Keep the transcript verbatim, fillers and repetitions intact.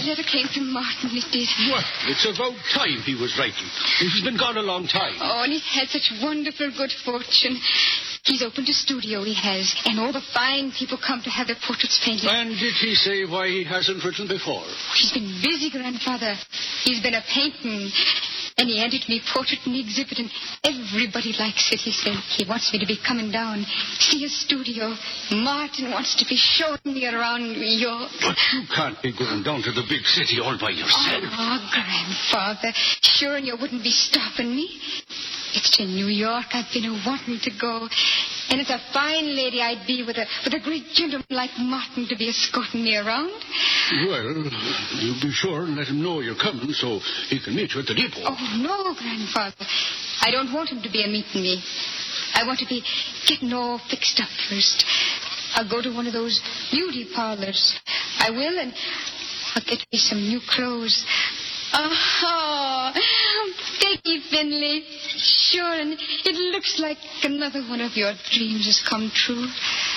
letter came from Martin, it did. Well, it's about time he was writing. He's been gone a long time. Oh, and he's had such wonderful good fortune. He's opened a studio, he has, and all the fine people come to have their portraits painted. And did he say why he hasn't written before? He's been busy, Grandfather. He's been a painting, and he handed me portrait in the exhibit, and everybody likes it, he said. He wants me to be coming down, see his studio. Martin wants to be showing me around New York. But you can't be going down to the big city all by yourself. Oh, Grandfather, sure you wouldn't be stopping me. It's to New York I've been wanting to go. And it's a fine lady I'd be with a with a great gentleman like Martin to be escorting me around. Well, you be sure and let him know you're coming so he can meet you at the depot. Oh, no, Grandfather. I don't want him to be a meeting me. I want to be getting all fixed up first. I'll go to one of those beauty parlors. I will, and I'll get me some new clothes. Oh, Peggy Finley. Sure, and it looks like another one of your dreams has come true.